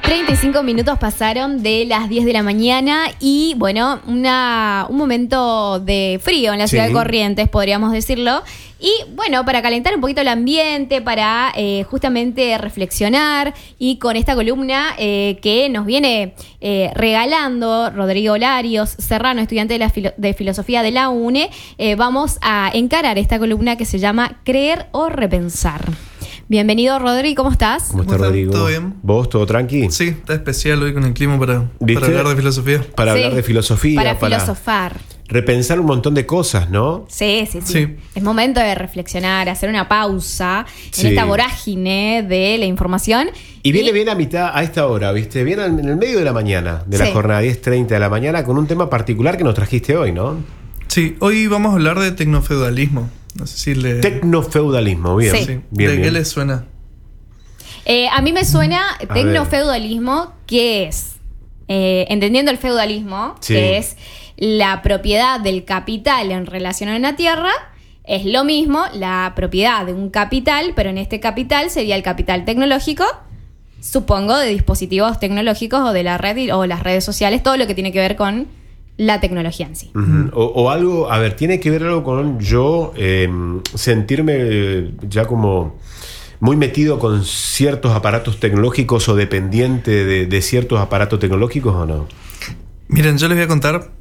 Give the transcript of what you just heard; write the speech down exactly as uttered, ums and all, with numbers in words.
treinta y cinco minutos pasaron de las diez de la mañana y, bueno, una, un momento de frío en la ciudad Sí. de Corrientes, podríamos decirlo. Y, bueno, para calentar un poquito el ambiente, para eh, justamente reflexionar y con esta columna eh, que nos viene eh, regalando Rodrigo Larios Serrano, estudiante de, la filo- de Filosofía de la UNE, eh, vamos a encarar esta columna que se llama Creer o Repensar. Bienvenido, Rodri, ¿cómo estás? ¿Cómo estás, ¿Cómo están? Rodrigo? ¿Todo bien? ¿Vos, todo tranqui? Sí, está especial hoy con el clima para, ¿Viste? para hablar de filosofía. Para Sí, hablar de filosofía, Para para, filosofar. repensar un montón de cosas, ¿no? Sí, sí, sí, Sí. Es momento de reflexionar, hacer una pausa Sí. en esta vorágine de la información. Y viene bien a mitad, a esta hora, ¿viste? Viene en el medio de la mañana, de Sí. la jornada diez treinta de la mañana, con un tema particular que nos trajiste hoy, ¿no? Sí, hoy vamos a hablar de tecnofeudalismo. No sé si le... Tecnofeudalismo, bien. Sí. Sí. Bien, ¿De bien. qué les suena? Eh, a mí me suena ver. tecnofeudalismo, que es, eh, entendiendo el feudalismo, Sí. que es la propiedad del capital en relación a una tierra, es lo mismo la propiedad de un capital, pero en este capital sería el capital tecnológico, supongo, de dispositivos tecnológicos o de la red y- o las redes sociales, todo lo que tiene que ver con la tecnología en sí. Ujú. o, o algo, a ver, tiene que ver algo con yo eh, sentirme eh, ya como muy metido con ciertos aparatos tecnológicos o dependiente de, de ciertos aparatos tecnológicos, ¿o no? Miren, yo les voy a contar